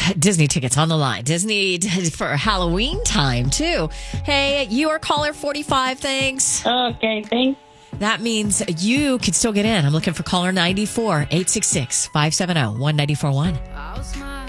Disney tickets on the line. Disney for Halloween time, too. Hey, you are caller 45. Thanks. Okay, thanks. That means you could still get in. I'm looking for caller 94, 866-570-1941.